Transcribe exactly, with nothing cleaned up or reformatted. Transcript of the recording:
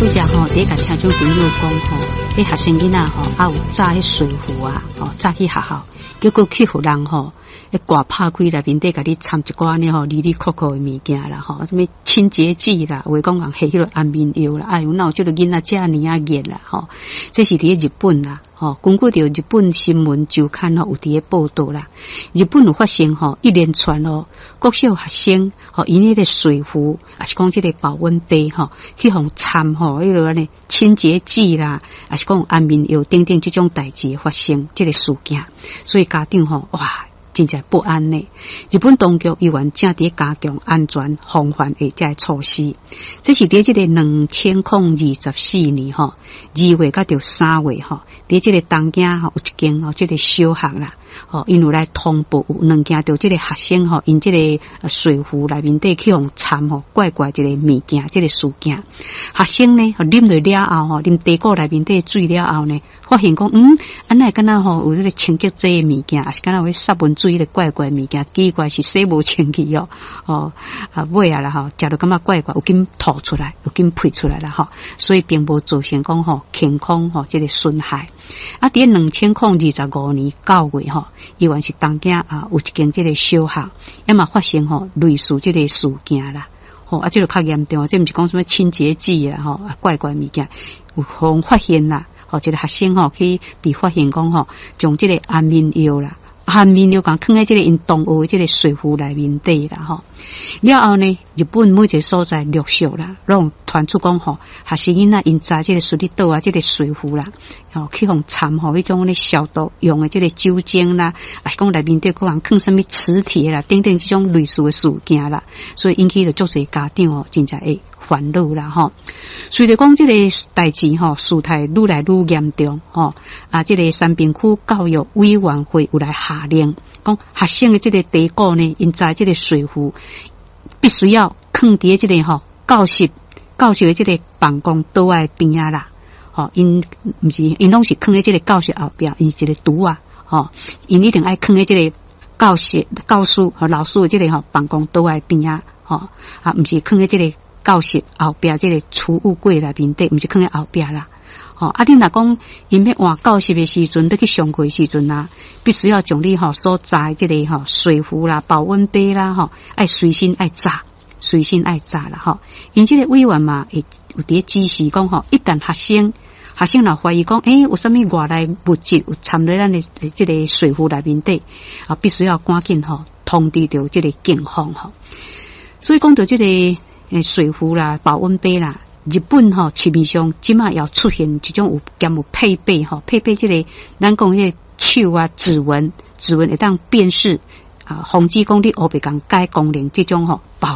拄则吼，第一个听众朋友讲吼，迄学生囡仔吼，啊有炸迄水壶啊，吼炸去学校，结果去互人吼，迄挂拍开内面底，甲你掺一寡呢吼，哩哩扣扣的物件啦，吼，什么清洁剂啦，话讲人下迄个安眠药啦，哎有哪有即个囡仔遮尔啊热啦，吼，这是伫日本啦，吼，根据着日本新闻周刊吼有伫咧报道啦，日本有发生吼一连串哦，国小学生吼，因迄个水壶，也是讲即个保温杯吼，去互掺吼迄个安尼清洁剂啦，也是讲安眠药等等即种代志发生即个事件，所以家长吼哇。真正不安呢。日本当局依然正伫加强安全防范的这措施。这是伫这个两千零二十四年吼，二月到到三月吼，伫这个东京吼有一间吼，这个小学啦，吼因有来通报有两件着这个学生吼，因这个水壶内面底去用掺吼怪怪一个物件，这个事件。学生呢，吼啉落了后吼，啉茶果内面底水了后呢，发现讲嗯，安那敢若吼有这个清洁剂的物件，还是敢若有杀蚊水的怪怪物件，奇怪是洗无清气哦，哦啊尾啊啦吼，食到感觉怪怪，有紧吐出来，有紧呸出来啦吼，所以并无造成讲吼健康吼这个损害。啊，伫两千零二十五年九月吼，依然是东京啊有一间这个小学，也嘛发生吼类似这个事件啦。吼啊，这个较严重，这毋是讲什么清洁剂啦吼，怪怪物件有互发现啦。吼，一个学生吼去被发现讲吼，将这个安眠药啦。安眠药讲放在这个因同学的这个水壶内面底啦吼，了后呢，日本每一个所在陆续啦，拢传出讲吼，学生囡仔因在这个水里倒啊，这个水壶啦，吼去互掺吼迄种咧消毒用的这个酒精啦，啊是讲内面底可能放什么磁铁啦，等等这种类似的事件啦，所以引起了足侪家长哦，真正会烦恼啦吼。随着讲这个代志吼，事态愈来愈严重吼，啊，这个三滨区教育委员会有来下令，讲学生的这个茶果呢，因在这个水壶必须要放伫这个吼教室教室的这个办公桌的边啊啦，吼，因毋是因拢是放在这个教室后边，因是一个橱啊，吼，因一定爱放在这个教室教师和老师的这个吼办公桌的边啊，吼，啊，毋是放在这个。教室后壁这个储物柜内面底，毋是放在后壁啦。吼、哦，啊，你若讲因要换教室的时阵，要去上课的时阵啊，必须要将你吼所在这个吼水壶啦、保温杯啦，吼，爱随身爱炸，随身爱炸啦，吼。因这个委员嘛，会有伫指示讲吼，一旦学生学生若怀疑讲，诶、欸，有啥物外来物质有掺入咱的这个水壶内面底，啊，必须要赶紧吼通知到这个警方吼。所以讲到这个。诶，水壶啦、保温杯啦，日本吼市面上即马要出现一种有兼有配备吼，配备这个咱讲迄个手啊指纹，指纹会当辨识啊，防止讲你后壁共改功能这种吼保。